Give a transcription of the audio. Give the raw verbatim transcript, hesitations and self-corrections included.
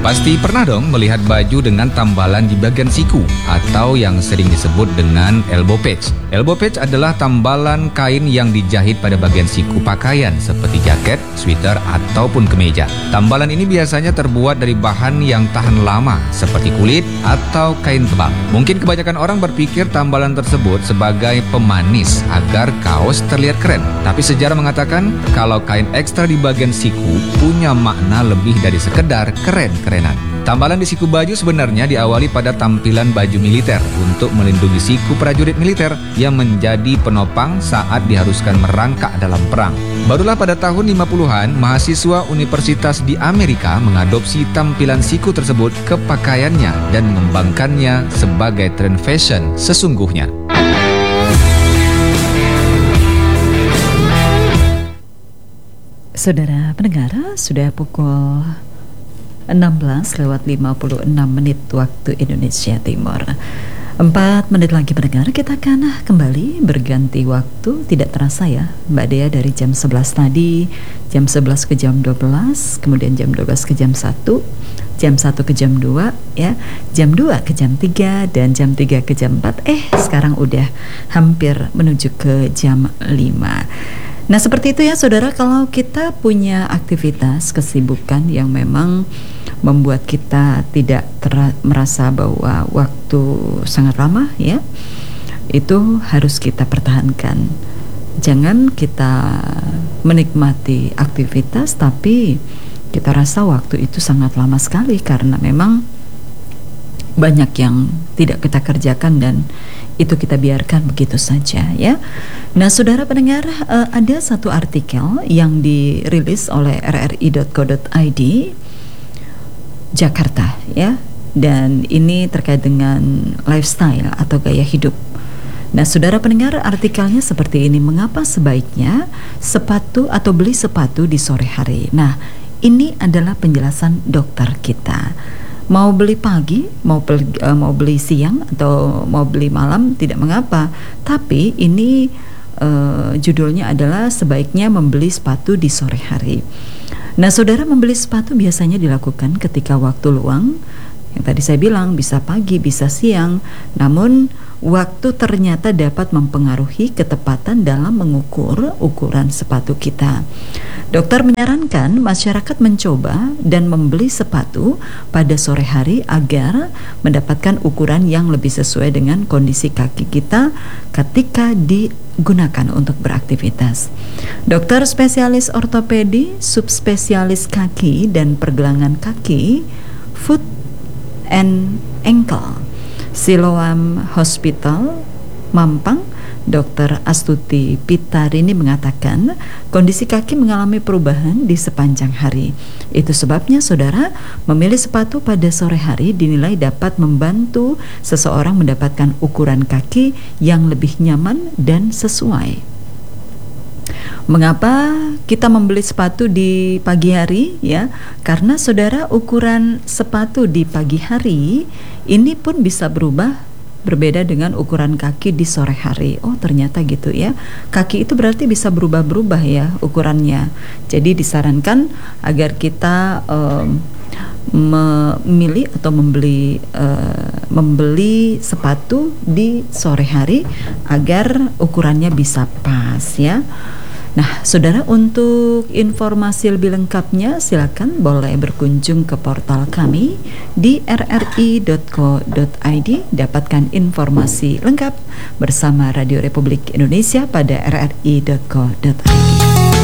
Pasti pernah dong melihat baju dengan tambalan di bagian siku atau yang sering disebut dengan elbow patch. Elbow patch adalah tambalan kain yang dijahit pada bagian siku pakaian seperti jaket, sweater, ataupun kemeja. Tambalan ini biasanya terbuat dari bahan yang tahan lama seperti kulit atau kain tebal. Mungkin kebanyakan orang berpikir tambalan tersebut sebagai pemanis agar kaos terlihat keren. Tapi sejarah mengatakan kalau kain ekstra di bagian siku punya makna lebih dari sekedar keren-kerenan. Tambalan di siku baju sebenarnya diawali pada tampilan baju militer untuk melindungi siku prajurit militer yang menjadi penopang saat diharuskan merangkak dalam perang. Barulah pada tahun lima puluhan, mahasiswa universitas di Amerika mengadopsi tampilan siku tersebut ke pakaiannya dan mengembangkannya sebagai tren fashion sesungguhnya. Saudara pendengar, sudah pukul enam belas lewat lima puluh enam menit waktu Indonesia Timur. Empat menit lagi pendengar, kita akan kembali berganti waktu. Tidak terasa ya Mbak Dea, dari jam sebelas tadi, jam sebelas ke jam dua belas, kemudian jam dua belas ke jam satu, jam satu ke jam dua, ya, jam dua ke jam tiga, dan jam tiga ke jam empat. Eh, sekarang udah hampir menuju ke jam lima. Nah, seperti itu ya saudara, kalau kita punya aktivitas, kesibukan yang memang membuat kita tidak ter- merasa bahwa waktu sangat lama ya, itu harus kita pertahankan. Jangan kita menikmati aktivitas tapi kita rasa waktu itu sangat lama sekali karena memang banyak yang tidak kita kerjakan dan itu kita biarkan begitu saja ya. Nah saudara pendengar, uh, ada satu artikel yang dirilis oleh r r i dot co dot i d Jakarta ya, dan ini terkait dengan lifestyle atau gaya hidup. Nah saudara pendengar, artikelnya seperti ini: mengapa sebaiknya sepatu atau beli sepatu di sore hari. Nah ini adalah penjelasan dokter kita. Mau beli pagi, mau beli, uh, mau beli siang, atau mau beli malam, tidak mengapa. Tapi ini uh, judulnya adalah sebaiknya membeli sepatu di sore hari. Nah saudara, membeli sepatu biasanya dilakukan ketika waktu luang. Yang tadi saya bilang bisa pagi, bisa siang. Namun waktu ternyata dapat mempengaruhi ketepatan dalam mengukur ukuran sepatu kita. Dokter menyarankan masyarakat mencoba dan membeli sepatu pada sore hari agar mendapatkan ukuran yang lebih sesuai dengan kondisi kaki kita ketika digunakan untuk beraktivitas. Dokter spesialis ortopedi, subspesialis kaki dan pergelangan kaki, foot and ankle, Siloam Hospital, Mampang, Dokter Astuti Pitarini mengatakan kondisi kaki mengalami perubahan di sepanjang hari. Itu sebabnya saudara, memilih sepatu pada sore hari dinilai dapat membantu seseorang mendapatkan ukuran kaki yang lebih nyaman dan sesuai. Mengapa kita membeli sepatu di pagi hari ya? Karena saudara, ukuran sepatu di pagi hari ini pun bisa berubah, berbeda dengan ukuran kaki di sore hari. Oh ternyata gitu ya. Kaki itu berarti bisa berubah-berubah ya ukurannya. Jadi disarankan agar kita um, memilih atau membeli uh, membeli sepatu di sore hari agar ukurannya bisa pas ya. Nah, saudara, untuk informasi lebih lengkapnya silakan boleh berkunjung ke portal kami di r r i dot co dot i d. Dapatkan informasi lengkap bersama Radio Republik Indonesia pada r r i dot co dot i d.